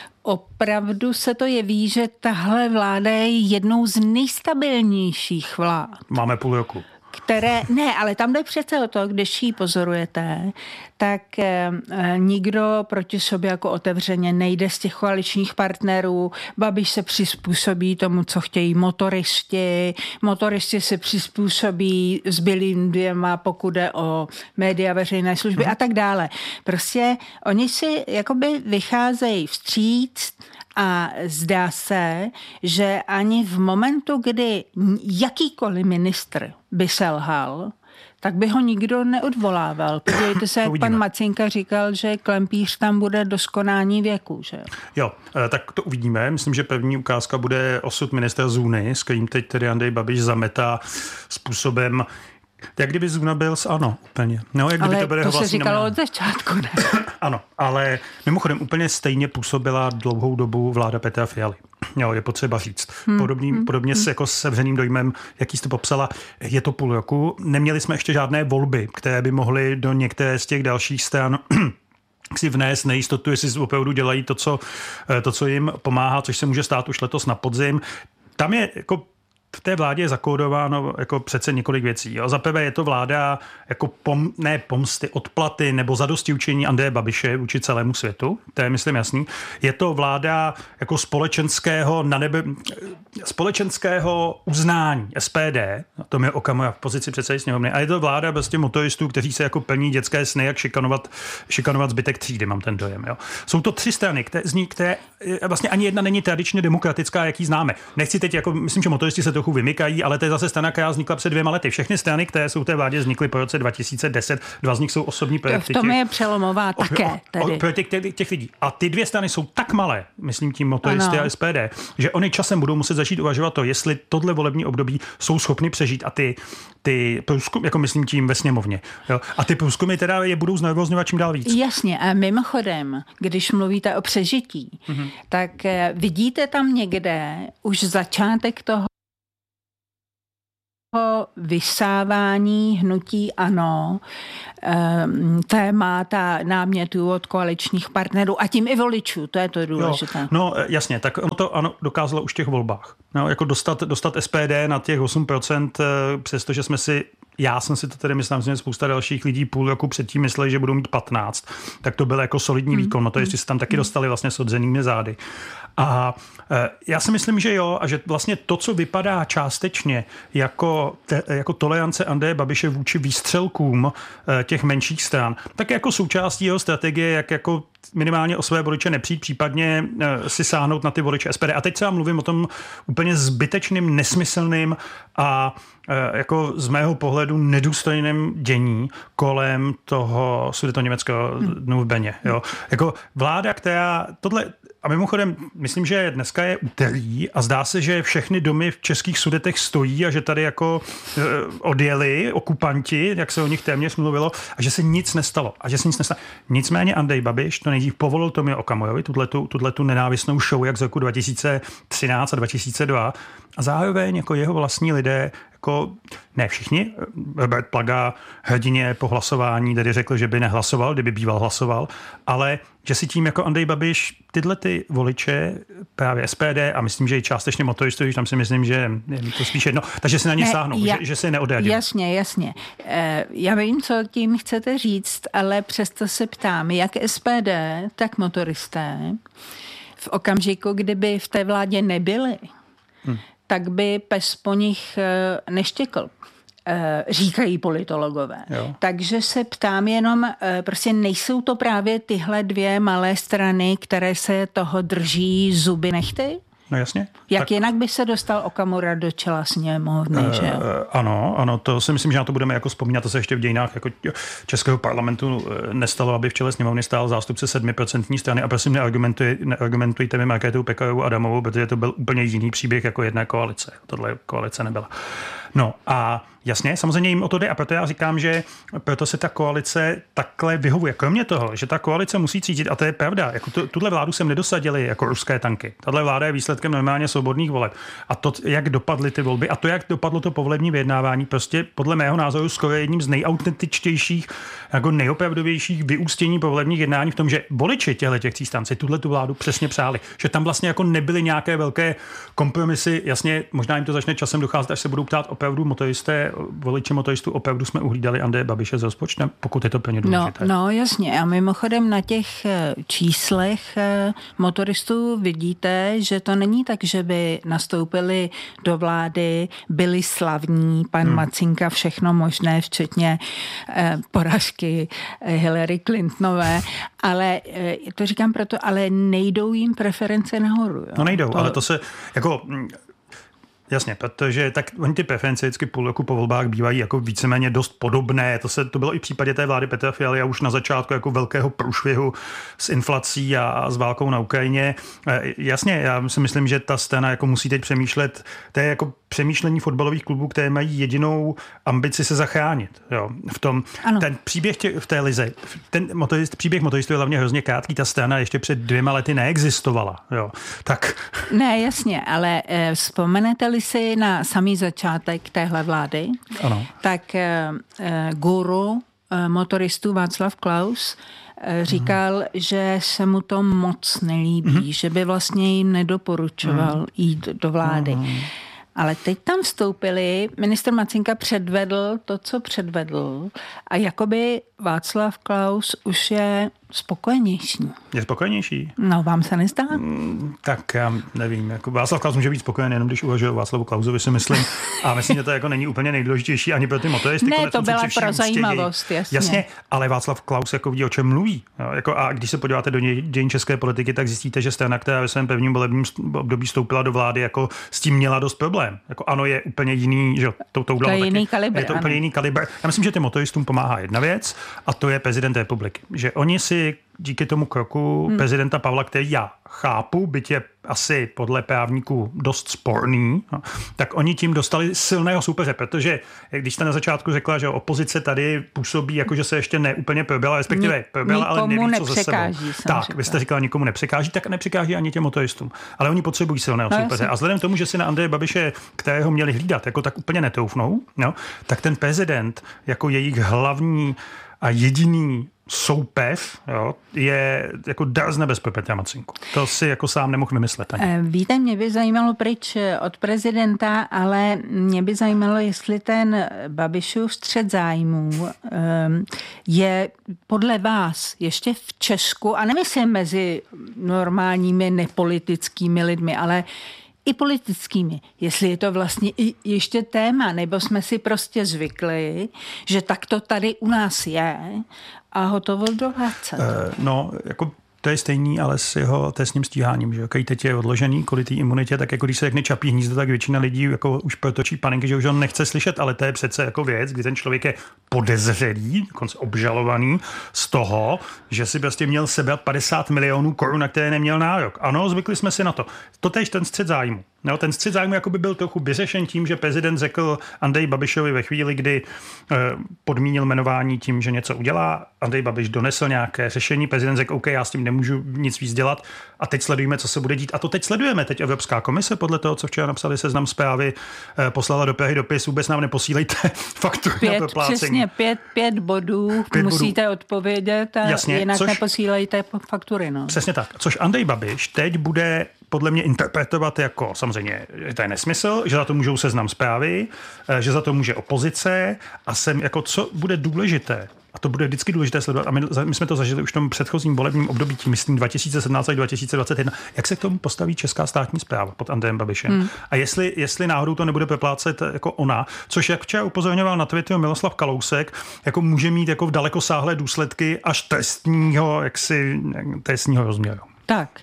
opravdu se to jeví, že tahle vláda je jednou z nejstabilnějších vlád. Máme půl roku. Které, ne, ale tam jde přece o to, když ji pozorujete, tak e, nikdo proti sobě jako otevřeně nejde z těch koaličních partnerů. Babiš se přizpůsobí tomu, co chtějí motoristi, motoristi se přizpůsobí zbylým dvěma, pokud jde o média, veřejné služby hmm. a tak dále. Prostě oni si jakoby vycházejí vstříc a zdá se, že ani v momentu, kdy jakýkoliv ministr by selhal, tak by ho nikdo neodvolával. Podívejte se, jak pan Macinka říkal, že Klempíř tam bude do skonání věku. Že? Jo, tak to uvidíme. Myslím, že první ukázka bude osud ministra Zůny, s kterým teď tedy Andrej Babiš zametá způsobem, jak kdyby Zuna byl s ANO úplně. No, jak kdyby ale to, bude to se vlastně říkalo od začátku, ne? Ano, ale mimochodem úplně stejně působila dlouhou dobu vláda Petra Fialy. Jo, je potřeba říct. Hmm. Podobný, hmm. Podobně hmm. se jako se vřeným dojmem, jaký jste popsala, je to půl roku. Neměli jsme ještě žádné volby, které by mohly do některé z těch dalších stran si vnést nejistotu, jestli opravdu dělají to co, to, co jim pomáhá, což se může stát už letos na podzim. Tam je jako v té vládě je zakódováno jako přece několik věcí. Jo. Za prvé je to vláda jako pom, ne pomsty, odplaty nebo zadostiučinění Andreje Babiše vůči celému světu. To je, myslím, jasný. Je to vláda jako společenského na nebe, společenského uznání S P D, to je Okamura v pozici předsedy sněmovny, a je to vláda prostě motoristů, kteří se jako plní dětské sny, jak šikanovat, šikanovat zbytek třídy, mám ten dojem. Jo. Jsou to tři strany, které, z ní, které vlastně ani jedna není tradičně demokratická, jaký známe. Nechci teď, jako, myslím, že motoristi se trochu vymykají, ale to je zase strana, která vznikla před dvěma lety. Všechny strany, které jsou v té vládě, vznikly po roce dva tisíce deset. Dva z nich jsou osobní projekty. V tom je přelomová o, také. O, o, projekty těch, těch lidí. A ty dvě strany jsou tak malé, myslím tím motoristy ano. a S P D, že oni časem budou muset začít uvažovat to, jestli tohle volební období jsou schopni přežít. A ty, ty průzkumy, jako myslím tím ve sněmovně. Jo? A ty průzkumy teda je budou znervozňovat čím dál víc. Jasně. A mimochodem, když mluvíte o přežití, mm-hmm. tak vidíte tam někde už začátek toho vysávání hnutí ANO, témata námětů od koaličních partnerů a tím i voličů, to je to důležité. Jo, no jasně, tak ono to ANO dokázalo už v těch volbách. No, jako dostat, dostat S P D na těch osm procent, přestože jsme si Já jsem si to tedy myslím, že spousta dalších lidí půl roku předtím mysleli, že budou mít patnáct, tak to byl jako solidní mm. výkon, no to jestli se tam taky dostali vlastně s odzenými zády. A e, já si myslím, že jo, a že vlastně to, co vypadá částečně jako, te, jako tolerance Andreje Babiše vůči výstřelkům e, těch menších stran, tak jako součástí jeho strategie, jak jako minimálně o své voliče nepřijít, případně e, si sáhnout na ty voliče S P D. A teď se vám mluvím o tom úplně zbytečným, nesmyslným a e, jako z mého pohledu nedůstojném dění kolem toho sudetoněmeckého dnu v Beně. Jo. Jako vláda, která tohle, a mimochodem, myslím, že dneska je úterý a zdá se, že všechny domy v českých Sudetech stojí a že tady jako e, odjeli okupanti, jak se o nich téměř mluvilo, a že se nic nestalo. A že se nic nestalo. Nicméně Andrej Babiš to nejdřív povolil Tomio Okamurovi, tuhletu nenávistnou show, jak z roku dva tisíce třináct a dva tisíce dva, a zároveň jako jeho vlastní lidé, jako ne všichni, Robert Plaga hrdině po hlasování tedy řekl, že by nehlasoval, kdyby býval hlasoval, ale že si tím jako Andrej Babiš tyhle ty voliče, právě S P D a myslím, že i částečně motoristů, tam si myslím, že je to spíš jedno, takže se na ně ne, sáhnou, ja, že, že se neodradí. Jasně, jasně. Já vím, co tím chcete říct, ale přesto se ptám, jak S P D, tak motoristé v okamžiku, kdyby v té vládě nebyli, hmm. tak by pes po nich neštěkl, říkají politologové. Jo. Takže se ptám jenom, prostě nejsou to právě tyhle dvě malé strany, které se toho drží zuby nechty? No jasně. Jak tak... jinak by se dostal Okamura do čela sněmovny, uh, že jo? Ano, ano, to si myslím, že na to budeme jako vzpomínat, to se ještě v dějinách jako českého parlamentu nestalo, aby v čele sněmovny stál zástupce sedmiprocentní strany, a prosím neargumentuj, neargumentujte mi Markétou Pekarovou Adamovou, protože to byl úplně jiný příběh jako jedné koalice. Tohle koalice nebyla. No a jasně, samozřejmě jim o to jde, a proto já říkám, že proto se ta koalice takhle vyhovuje. Kromě toho, že ta koalice musí cítit, a to je pravda, jako tu, tuhle vládu sem nedosadili jako ruské tanky. Tahle vláda je výsledkem normálně svobodných voleb. A to, jak dopadly ty volby a to, jak dopadlo to povolební vyjednávání, prostě podle mého názoru skoro jedním z nejautentičtějších, jako nejopravdovějších vyústění povolebních jednání v tom, že voliči těchto těch tří stran si tuhle tu vládu přesně přáli. Že tam vlastně jako nebyly nějaké velké kompromisy. Jasně, možná jim to začne časem docházet, až se budou ptát opravdu motoristé, voliči motoristů, opravdu jsme uhlídali Andreje Babiše s rozpočtem, pokud je to plně důležité. No, no jasně, a mimochodem na těch číslech motoristů vidíte, že to není tak, že by nastoupili do vlády, byli slavní, pan hmm. Macinka, všechno možné, včetně eh, poražky Hillary Clintonové, ale eh, to říkám proto, ale nejdou jim preference nahoru. Jo? No nejdou, to... ale to se jako... Jasně, protože tak oni ty preference vždycky půl roku po volbách bývají jako víceméně dost podobné. To se to bylo i v případě té vlády Petra Fialy a už na začátku jako velkého průšvihu s inflací a, a s válkou na Ukrajině. Jasně, já si myslím, že ta strana jako musí teď přemýšlet, to je jako přemýšlení fotbalových klubů, které mají jedinou ambici se zachránit. Jo. V tom, ten příběh tě, v té lize, ten motorist, příběh motoristů je hlavně hrozně krátký, ta strana ještě před dvěma lety neexistovala. Jo. Tak. Ne, jasně, ale eh, vzpomenete-li si na samý začátek téhle vlády, ano. tak eh, guru eh, motoristů Václav Klaus eh, říkal, mm. že se mu to moc nelíbí, mm. že by vlastně jim nedoporučoval mm. jít do vlády. Mm. Ale teď tam vstoupili, ministr Macinka předvedl to, co předvedl a jakoby Václav Klaus už je spokojenější. Je spokojenější? No, vám se nezdá? Mm, tak já nevím. Jako Václav Klaus může být spokojený, jenom když uvažuje o Václavu Klausovi, si myslím. A myslím, že to jako není úplně nejdůležitější ani pro ty motoristy. Ne, to byla pro zajímavost, jasně. Jasně, ale Václav Klaus jako ví, o čem mluví. Jo, jako a když se podíváte do dějin české politiky, tak zjistíte, že strana, která ve svém prvním volebním období vstoupila do vlády, jako s tím měla dost problém. Jako ano, je úplně jiný, že to, to, to je jiný kalibr. Je to úplně jiný kalibr. Já myslím, že těm motoristům pomáhá jedna věc a to je prezident republiky. Že oni si díky tomu kroku hmm. prezidenta Pavla, který já chápu, byť je asi podle právníků dost sporný, no, tak oni tím dostali silného soupeře, protože když jste na začátku řekla, že opozice tady působí jako, že se ještě neúplně proběla, respektive proběla, ale neví, co ze sebou. Tak, řekla. Vy jste říkala, nikomu nepřekáží, tak nepřekáží ani těm motoristům. Ale oni potřebují silného no, soupeře. Jasný. A vzhledem k tomu, že si na Andreje Babiše, kterého měli hlídat, jako tak úplně netroufnou, no, tak ten prezident jako jejich hlavní a jediný soupeř, jo, je jako dar z nebes pro Petra Macinku. To si jako sám nemohl vymyslet. Ani. Víte, mě by zajímalo pryč od prezidenta, ale mě by zajímalo, jestli ten Babišův střet zájmů je podle vás ještě v Česku, a nemyslím mezi normálními nepolitickými lidmi, ale i politickými, jestli je to vlastně i ještě téma, nebo jsme si prostě zvykli, že tak to tady u nás je a hotovo do hádce. Uh, no, jako to je stejný, ale s jeho trestním stíháním, že který teď je odložený kvůli té imunitě, tak jako když se řekne Čapí hnízdo, tak většina lidí jako už protočí paninky, že už on nechce slyšet, ale to je přece jako věc, kdy ten člověk je podezřelý, dokonce obžalovaný z toho, že si prostě měl sebrat padesát milionů korun, na které neměl nárok. Ano, zvykli jsme si na to. Totéž ten střet zájmu. No, ten střet zájmu jako by byl trochu vyřešen tím, že prezident řekl Andreji Babišovi ve chvíli, kdy eh, podmínil jmenování tím, že něco udělá. Andrej Babiš donesl nějaké řešení, prezident řekl, OK, já s tím nemůžu nic víc dělat a teď sledujeme, co se bude dít. A to teď sledujeme. Teď Evropská komise, podle toho, co včera napsali Seznam Zprávy, eh, poslala do Prahy dopis, vůbec nám neposílejte fakturu na proplácení. Přesně, pět, pět bodů pět musíte bodů. odpovědět a Jasně, jinak což, neposílejte faktury. No. Přesně tak. Což Andrej Babiš teď bude podle mě interpretovat jako samozřejmě, že to je nesmysl, že za to můžou Seznam Zprávy, že za to může opozice a sem jako co bude důležité. A to bude vždycky důležité sledovat. A my, my jsme to zažili už v tom předchozím volebním období, tím myslím dva tisíce sedmnáct až dva tisíce dvacet jedna. Jak se k tomu postaví česká státní správa pod Andrejem Babišem? Hmm. A jestli, jestli náhodou to nebude proplácet jako ona, což jak včera upozorňoval na Twitteru Miloslav Kalousek, jako může mít jako dalekosáhlé důsledky až trestního, jaksi, trestního rozměru. Tak.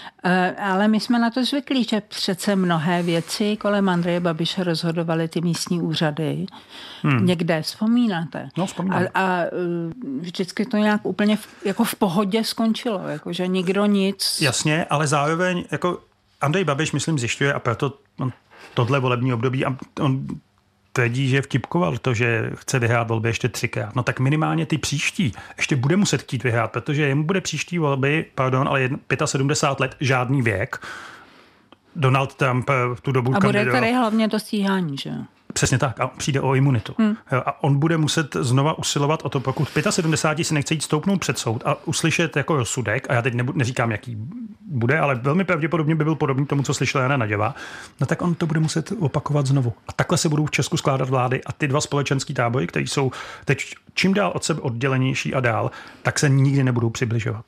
Ale my jsme na to zvyklí, že přece mnohé věci kolem Andreje Babiše rozhodovaly ty místní úřady. Hmm. Někde, vzpomínáte? No, vzpomínám. A, a vždycky to nějak úplně v, jako v pohodě skončilo, jako že nikdo nic... Jasně, ale zároveň jako Andrej Babiš, myslím, zjišťuje a proto on tohle volební období a on tvrdí, že vtipkoval to, že chce vyhrát volby ještě třikrát. No tak minimálně ty příští ještě bude muset chtít vyhrát, protože jemu bude příští volby, pardon, ale sedmdesát pět let, žádný věk. Donald Trump v tu dobu a kandidoval. A bude tady hlavně to stíhání, že jo? Přesně tak. A přijde o imunitu. Hmm. A on bude muset znova usilovat o to, pokud sedmdesát pět si nechce jít stoupnout před soud a uslyšet jako rozsudek, a já teď nebu, neříkám, jaký bude, ale velmi pravděpodobně by byl podobný tomu, co slyšela Jana Naďová, no tak on to bude muset opakovat znovu. A takhle se budou v Česku skládat vlády a ty dva společenský tábory, které jsou teď čím dál od sebe oddělenější a dál, tak se nikdy nebudou přibližovat.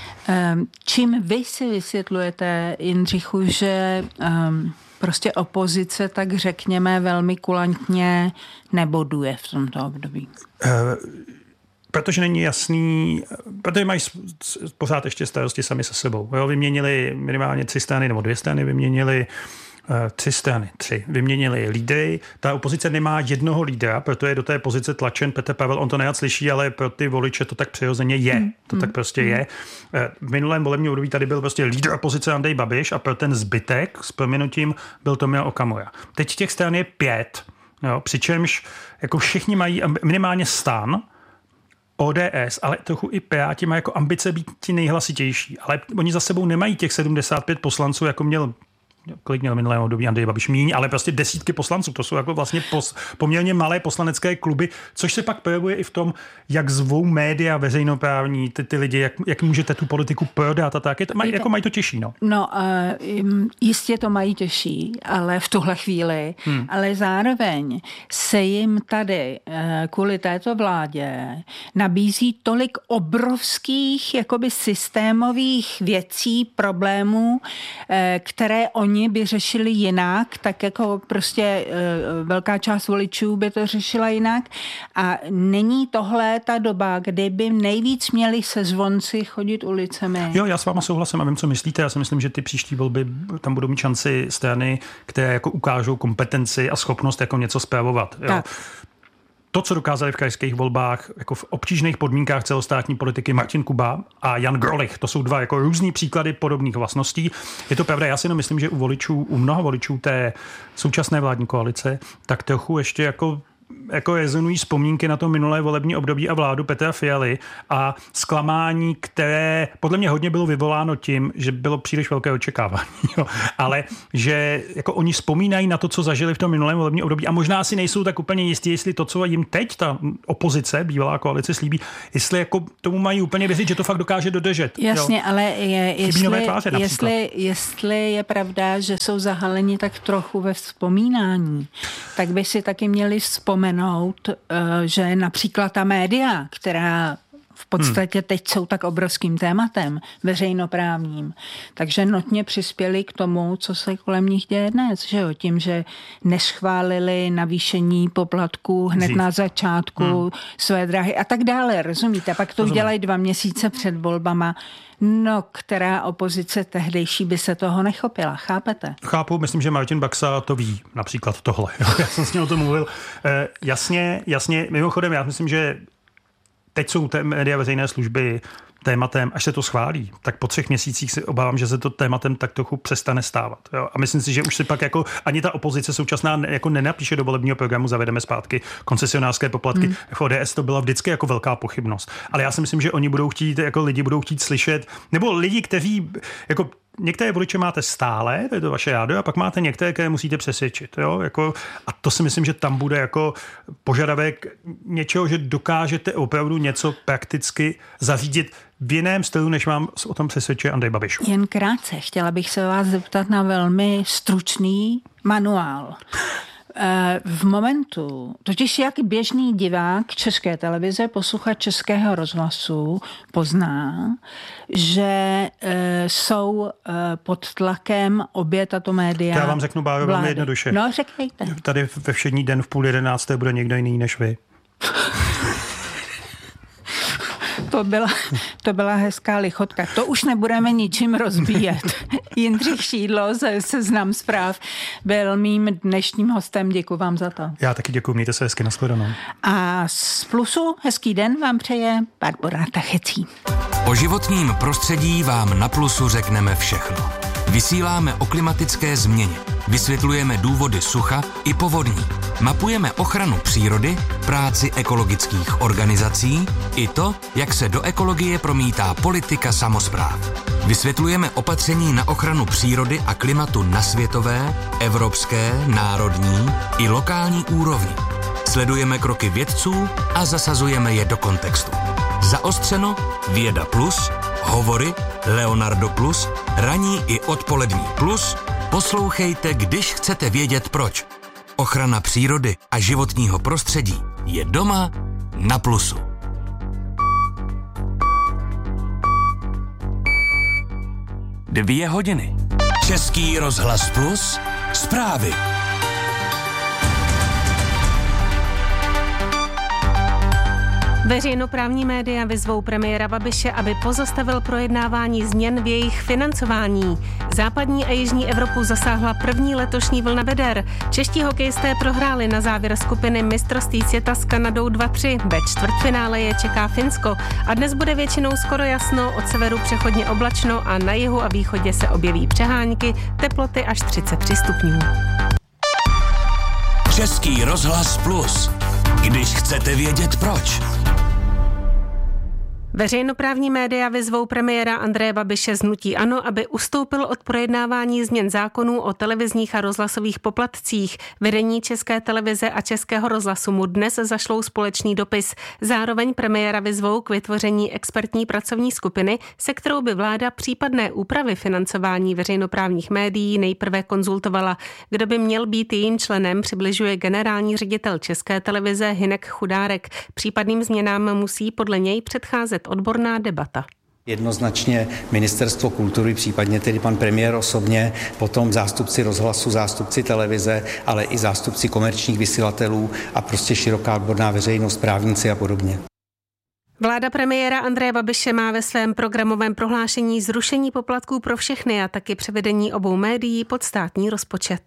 Čím vy si vysvětlujete, Jindřichu, že um, prostě opozice, tak řekněme, velmi kulantně neboduje v tomto období? Uh, protože není jasný, protože mají pořád ještě starosti sami se sebou. Jo, vyměnili minimálně tři strany nebo dvě strany, vyměnili Tři strany, tři. Vyměnili lídry. Ta opozice nemá jednoho lídra, proto je do té pozice tlačen Petr Pavel. On to nejad slyší, ale pro ty voliče to tak přirozeně je. Hmm. To tak prostě hmm. je. V minulém volebním období tady byl prostě lídr opozice Andrej Babiš a pro ten zbytek s prominutím byl Tomio Okamura. Teď těch stran je pět, jo, přičemž jako všichni mají minimálně STAN, O D S, ale trochu i Piráti mají jako ambice být ti nejhlasitější. Ale oni za sebou nemají těch sedmdesát pět poslanců, jako měl kolik měl minulé období Andrej Babiš, míň, ale prostě desítky poslanců, to jsou jako vlastně pos, poměrně malé poslanecké kluby, což se pak projevuje i v tom, jak zvou média veřejnoprávní, ty, ty lidi, jak, jak můžete tu politiku prodat a tak, je to, maj, jako mají to těžší, no. No, uh, jistě to mají těžší, ale v tuhle chvíli, hmm. ale zároveň se jim tady uh, kvůli této vládě nabízí tolik obrovských jakoby systémových věcí, problémů, uh, které oni by řešili jinak, tak jako prostě uh, velká část voličů by to řešila jinak a není tohle ta doba, kdy by nejvíc měli se zvonci chodit ulicemi. Jo, já s váma souhlasím a vím, co myslíte. Já si myslím, že ty příští volby, tam budou mít šanci strany, které jako ukážou kompetenci a schopnost jako něco spravovat. Jo. To, co dokázali v krajských volbách, jako v obtížných podmínkách celostátní politiky Martin Kuba a Jan Grolich, to jsou dva jako různý příklady podobných vlastností. Je to pravda, já si jenom myslím, že u voličů, u mnoha voličů té současné vládní koalice, tak trochu ještě jako jako rezonují vzpomínky na to minulé volební období a vládu Petra Fialy a zklamání, které podle mě hodně bylo vyvoláno tím, že bylo příliš velké očekávání. Jo. Ale že jako oni vzpomínají na to, co zažili v tom minulém volebním období a možná si nejsou tak úplně jistí, jestli to, co jim teď ta opozice, bývalá koalice slíbí, jestli jako tomu mají úplně věřit, že to fakt dokáže dodržet. Jasně, jo. ale je, jestli, tváře, jestli, jestli je pravda, že jsou zahaleni tak trochu ve vzpomínání, tak by si taky měli vzpomenout, že například ta média, která v podstatě teď jsou tak obrovským tématem veřejnoprávním, takže notně přispěli k tomu, co se kolem nich děje dnes, že jo? Tím, že neschválili navýšení poplatků hned Dřív. na začátku hmm. své drahy a tak dále, rozumíte? Pak to udělají dva měsíce před volbama. No, která opozice tehdejší by se toho nechopila, chápete? Chápu, myslím, že Martin Baxa to ví, například tohle. Já jsem s ním o tom mluvil. E, jasně, jasně, mimochodem, já myslím, že teď jsou té média veřejné služby tématem, až se to schválí, tak po třech měsících si obávám, že se to tématem tak trochu přestane stávat. Jo? A myslím si, že už si pak jako ani ta opozice současná jako nenapíše do volebního programu zavedeme zpátky koncesionářské poplatky. Hmm. V O D S to byla vždycky jako velká pochybnost. Ale já si myslím, že oni budou chtít, jako lidi budou chtít slyšet, nebo lidi, kteří jako některé voliče máte stále, to je to vaše rádio, a pak máte některé, které musíte přesvědčit. Jo? Jako, a to si myslím, že tam bude jako požadavek něčeho, že dokážete opravdu něco prakticky zařídit v jiném stylu, než vám o tom přesvědčuje Andrej Babiš. Jen krátce, chtěla bych se vás zeptat na velmi stručný manuál. V momentu, totiž jak běžný divák České televize, posluchač Českého rozhlasu pozná, že e, jsou e, pod tlakem obě tato média. Já vám řeknu, Báro, velmi jednoduše. No, řekněte. Tady ve všední den v půl jedenácté bude někdo jiný než vy. To byla, to byla hezká lichotka. To už nebudeme ničím rozbíjet. Jindřich Šídlo ze Seznam Zpráv byl mým dnešním hostem. Děkuji vám za to. Já taky děkuji, mějte se hezky, nashledanou. A z Plusu hezký den vám přeje Barbora Tachecí. O životním prostředí vám na Plusu řekneme všechno. Vysíláme o klimatické změně, vysvětlujeme důvody sucha i povodní, mapujeme ochranu přírody, práci ekologických organizací i to, jak se do ekologie promítá politika samospráv. Vysvětlujeme opatření na ochranu přírody a klimatu na světové, evropské, národní i lokální úrovni. Sledujeme kroky vědců a zasazujeme je do kontextu. Zaostřeno, Věda Plus, Hovory, Leonardo Plus, ranní i odpolední plus. Poslouchejte, když chcete vědět proč. Ochrana přírody a životního prostředí je doma na Plusu. Dvě hodiny. Český rozhlas Plus. Zprávy. Veřejnoprávní média vyzvou premiéra Babiše, aby pozastavil projednávání změn v jejich financování. Západní a jižní Evropu zasáhla první letošní vlna veder. Čeští hokejisté prohráli na závěr skupiny mistrovství světa s Kanadou dva tři. Ve čtvrtfinále je čeká Finsko. A dnes bude většinou skoro jasno, od severu přechodně oblačno a na jihu a východě se objeví přehánky, teploty až třicet tři stupňů. Český rozhlas Plus. Když chcete vědět proč. Veřejnoprávní média vyzvou premiéra Andreje Babiše z hnutí ANO, aby ustoupil od projednávání změn zákonů o televizních a rozhlasových poplatcích. Vedení České televize a Českého rozhlasu mu dnes zašlou společný dopis. Zároveň premiéra vyzvou k vytvoření expertní pracovní skupiny, se kterou by vláda případné úpravy financování veřejnoprávních médií nejprve konzultovala. Kdo by měl být jejím členem, přibližuje generální ředitel České televize Hynek Chudárek. Případným změnám musí podle něj předcházet odborná debata. Jednoznačně Ministerstvo kultury, případně tedy pan premiér osobně, potom zástupci rozhlasu, zástupci televize, ale i zástupci komerčních vysílatelů a prostě široká odborná veřejnost, právníci a podobně. Vláda premiéra Andreje Babiše má ve svém programovém prohlášení zrušení poplatků pro všechny a taky převedení obou médií pod státní rozpočet.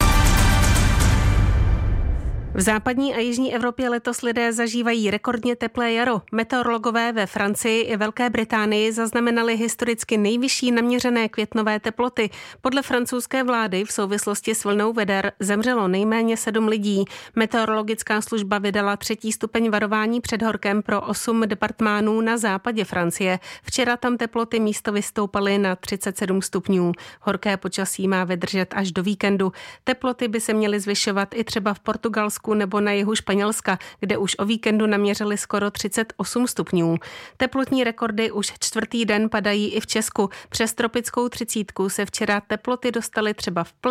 V západní a jižní Evropě letos lidé zažívají rekordně teplé jaro. Meteorologové ve Francii i Velké Británii zaznamenali historicky nejvyšší naměřené květnové teploty. Podle francouzské vlády v souvislosti s vlnou veder zemřelo nejméně sedm lidí. Meteorologická služba vydala třetí stupeň varování před horkem pro osm departmánů na západě Francie. Včera tam teploty místo vystoupaly na třicet sedm stupňů. Horké počasí má vydržet až do víkendu. Teploty by se měly zvyšovat i třeba v Portugalsku nebo na jihu Španělska, kde už o víkendu naměřili skoro třicet osm stupňů. Teplotní rekordy už čtvrtý den padají i v Česku. Přes tropickou třicítku se včera teploty dostaly třeba v Plzni.